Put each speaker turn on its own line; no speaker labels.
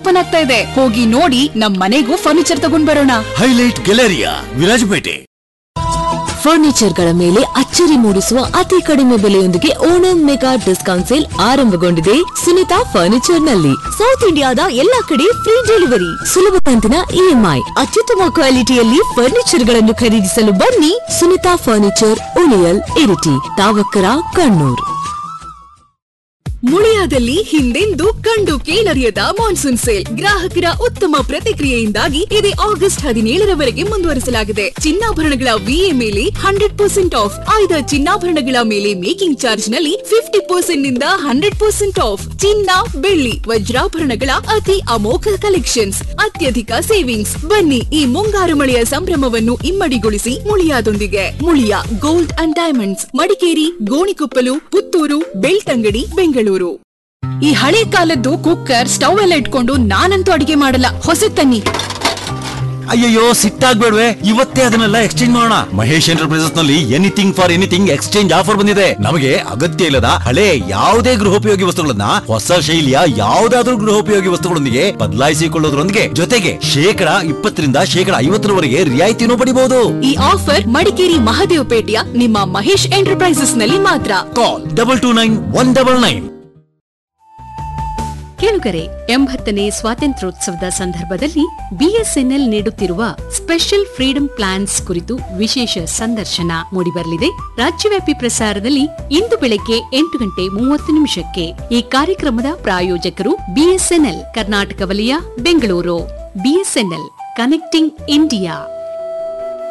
Open ಆಗ್ತಾ ಇದೆ. ಹೋಗಿ ನೋಡಿ ನಮ್ ಮನೆಗೂ ಫರ್ನಿಚರ್ ತಗೊಂಡ್ ಬರೋಣ.
Highlight Galleria, Virajpet.
ಫರ್ನಿಚರ್ಗಳ ಮೇಲೆ ಅಚ್ಚರಿ ಮೂಡಿಸುವ ಅತಿ ಕಡಿಮೆ ಬೆಲೆಯೊಂದಿಗೆ ಓಣಂ ಮೆಗಾ ಡಿಸ್ಕೌಂಟ್ ಸೇಲ್ ಆರಂಭಗೊಂಡಿದೆ ಸುನಿತಾ ಫರ್ನಿಚರ್ ನಲ್ಲಿ. ಸೌತ್ ಇಂಡಿಯಾದ ಎಲ್ಲಾ ಕಡೆ ಫ್ರೀ ಡೆಲಿವರಿ, ಸುಲಭ ಕಂತಿನ ಇಎಂಐ, ಅತ್ಯುತ್ತಮ ಕ್ವಾಲಿಟಿಯಲ್ಲಿ ಫರ್ನಿಚರ್ ಗಳನ್ನು ಖರೀದಿಸಲು ಬನ್ನಿ. ಸುನಿತಾ ಫರ್ನಿಚರ್, ಉಳಿಯಲ್, ಇರಿಟಿ, ತಾವಕ್ಕರ, ಕಣ್ಣೂರ್.
ಮುಳಿಯಾದಲ್ಲಿ ಹಿಂದೆಂದೂ ಕಂಡು ಕೇಳರಿಯದ ಮಾನ್ಸೂನ್ ಸೇಲ್. ಗ್ರಾಹಕರ ಉತ್ತಮ ಪ್ರತಿಕ್ರಿಯೆಯಿಂದಾಗಿ ಇದು ಆಗಸ್ಟ್ 17ರವರೆಗೆ ಮುಂದುವರಿಸಲಾಗಿದೆ. ಚಿನ್ನಾಭರಣಗಳ ವಿಎ ಮೇಲೆ 100% ಆಫ್, ಆಯ್ದ ಚಿನ್ನಾಭರಣಗಳ ಮೇಲೆ ಮೇಕಿಂಗ್ ಚಾರ್ಜ್ ನಲ್ಲಿ 50% ನಿಂದ 100% ಆಫ್. ಚಿನ್ನ, ಬೆಳ್ಳಿ, ವಜ್ರಾಭರಣಗಳ ಅತಿ ಅಮೋಘ ಕಲೆಕ್ಷನ್ಸ್, ಅತ್ಯಧಿಕ ಸೇವಿಂಗ್ಸ್. ಬನ್ನಿ ಈ ಮುಂಗಾರು ಮಳೆಯ ಸಂಭ್ರಮವನ್ನು ಇಮ್ಮಡಿಗೊಳಿಸಿ ಮುಳಿಯಾದೊಂದಿಗೆ. Muliya gold and diamonds, Madikeri, Gonikoppal, Puttur, Belthangady, Bengaluru. ಈ ಹಳೆ ಕಾಲದ್ದು ಕುಕ್ಕರ್, ಸ್ಟವ್ ಎಲ್ಲ ಇಟ್ಕೊಂಡು ನಾನಂತೂ ಅಡಿಗೆ ಮಾಡಲ್ಲ. ಹೊಸ ತನ್ನಿ.
ಅಯ್ಯಯ್ಯೋ, ಸಿಟ್ಟಾಗ್ಬೇಡ್ವೆ, ಇವತ್ತೇ ಅದನ್ನೆಲ್ಲ ಎಕ್ಸ್ಚೇಂಜ್ ಮಾಡೋಣ. ಮಹೇಶ್ ಎಂಟರ್ಪ್ರೈಸಸ್ ನಲ್ಲಿ anything for anything exchange offer ಬಂದಿದೆ. ನಮಗೆ ಅಗತ್ಯ ಇಲ್ಲದ ಹಳೆ ಯಾವುದೇ ಗೃಹೋಪಯೋಗಿ ವಸ್ತುಗಳನ್ನ ಹೊಸ ಶೈಲಿಯ ಯಾವುದಾದ್ರೂ ಗೃಹೋಪಯೋಗಿ ವಸ್ತುಗಳೊಂದಿಗೆ ಬದಲಾಯಿಸಿಕೊಳ್ಳೋದ್ರೊಂದಿಗೆ ಜೊತೆಗೆ 20% 50% ರಿಯಾಯಿತಿನೂ ಪಡಿಬಹುದು.
ಈ ಆಫರ್ ಮಡಿಕೇರಿ ಮಹದೇವಪೇಟೆಯ ನಿಮ್ಮ ಮಹೇಶ್ ಎಂಟರ್ಪ್ರೈಸಸ್ ನಲ್ಲಿ ಮಾತ್ರ.
ಕಾಲ್ 229199.
ಕೇಳುಗರೆ, 80ನೇ ಸ್ವಾತಂತ್ರ್ಯೋತ್ಸವದ ಸಂದರ್ಭದಲ್ಲಿ ಬಿಎಸ್ಎನ್ಎಲ್ ನೀಡುತ್ತಿರುವ ಸ್ಪೆಷಲ್ ಫ್ರೀಡಂ ಪ್ಲಾನ್ಸ್ ಕುರಿತು ವಿಶೇಷ ಸಂದರ್ಶನ ಮೂಡಿಬರಲಿದೆ. ರಾಜ್ಯವ್ಯಾಪಿ ಪ್ರಸಾರದಲ್ಲಿ ಇಂದು ಬೆಳಗ್ಗೆ 8:30 ಈ ಕಾರ್ಯಕ್ರಮದ ಪ್ರಾಯೋಜಕರು ಬಿಎಸ್ಎನ್ಎಲ್ ಕರ್ನಾಟಕ ವಲಯ, ಬೆಂಗಳೂರು. BSNL, connecting India.